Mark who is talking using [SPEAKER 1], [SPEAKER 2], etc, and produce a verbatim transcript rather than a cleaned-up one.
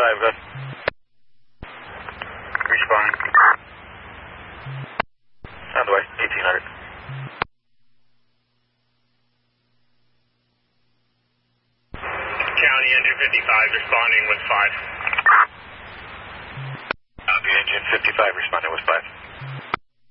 [SPEAKER 1] five, go ahead.
[SPEAKER 2] Respond.
[SPEAKER 1] On the way, eighteen hundred.
[SPEAKER 2] County engine fifty-five responding with five.
[SPEAKER 1] Copy, engine fifty-five responding with five.